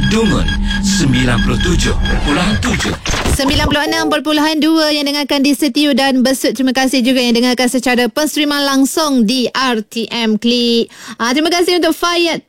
Dungun 97.7 96.2 yang dengarkan di Setiu dan Besut. Terima kasih juga yang dengarkan secara penstreaman langsung di RTM Klik. Terima kasih untuk Fayat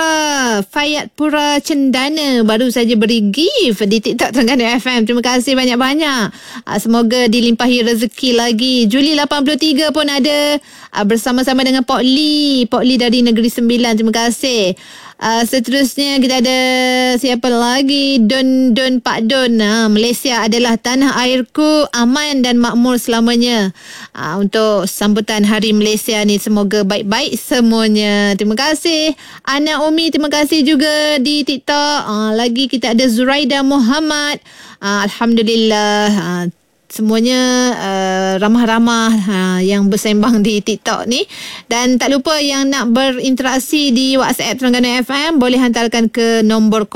Pura Cendana, baru saja beri gift di TikTok Terengganu FM. Terima kasih banyak-banyak. Semoga dilimpahi rezeki lagi. Juli 83 pun ada bersama-sama dengan Pok Lee dari Negeri Sembilan. Terima kasih. Seterusnya kita ada siapa lagi? Don Pak Don. Malaysia adalah tanah airku, aman dan makmur selamanya. Untuk sambutan Hari Malaysia ni, semoga baik-baik semuanya. Terima kasih Ana Umi, terima kasih juga di TikTok. Lagi kita ada Zuraida Muhammad. Alhamdulillah, semuanya ramah-ramah yang bersembang di TikTok ni. Dan tak lupa yang nak berinteraksi di WhatsApp Terengganu FM, boleh hantarkan ke nombor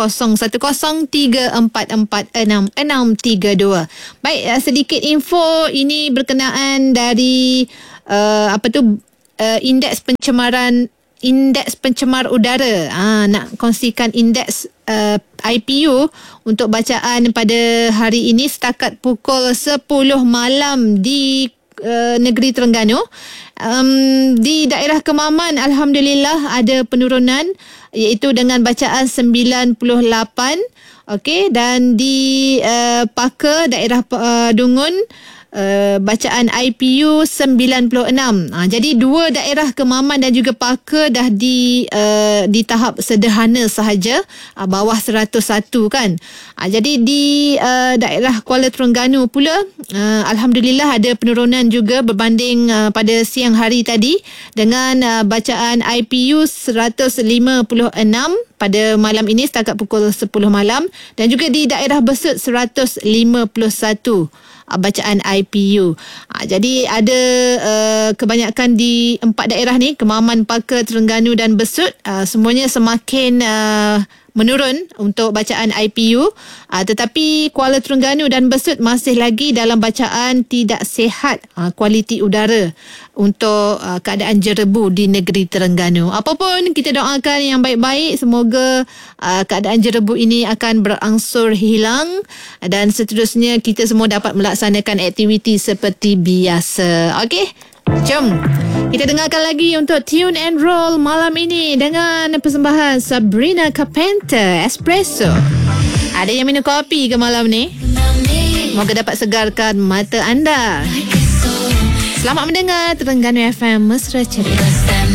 0103446632. Baik, sedikit info ini berkenaan dari indeks pencemar udara. Nak kongsikan indeks IPU untuk bacaan pada hari ini setakat pukul 10 malam di negeri Terengganu. Di daerah Kemaman, alhamdulillah ada penurunan, iaitu dengan bacaan 98. Okey, dan di Paka, daerah Dungun, bacaan IPU 96. Jadi dua daerah Kemaman dan juga Paka dah di tahap sederhana sahaja, bawah 101 kan. Jadi di daerah Kuala Terengganu pula, alhamdulillah ada penurunan juga berbanding pada siang hari tadi, dengan bacaan IPU 156 pada malam ini setakat pukul 10 malam, dan juga di daerah Besut 151 bacaan IPU. Jadi ada kebanyakan di 4 daerah ni, Kemaman, Paka, Terengganu dan Besut, semuanya semakin menurun untuk bacaan IPU. Tetapi Kuala Terengganu dan Besut masih lagi dalam bacaan tidak sihat kualiti udara untuk keadaan jerebu di negeri Terengganu. Apapun, kita doakan yang baik-baik. Semoga keadaan jerebu ini akan berangsur hilang dan seterusnya kita semua dapat melaksanakan aktiviti seperti biasa. Okey? Jom kita dengarkan lagi untuk Tune and Roll malam ini dengan persembahan Sabrina Carpenter, Espresso. Ada yang minum kopi ke malam ni? Moga dapat segarkan mata anda. Selamat mendengar Terengganu FM Mesra Ceria.